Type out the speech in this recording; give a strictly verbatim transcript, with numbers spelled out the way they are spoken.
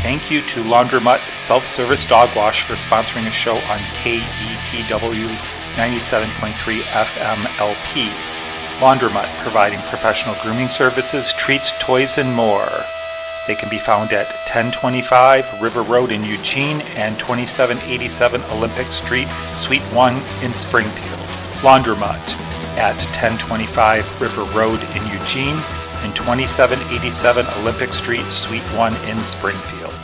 thank you to Laundromat Self-Service Dog Wash for sponsoring a show on K E P W ninety-seven point three F M L P. Laundromat, providing professional grooming services, treats, toys, and more. They can be found at ten twenty-five River Road in Eugene and twenty-seven eighty-seven Olympic Street, Suite one in Springfield. Laundromat at ten twenty-five River Road in Eugene and twenty-seven eighty-seven Olympic Street, Suite one in Springfield.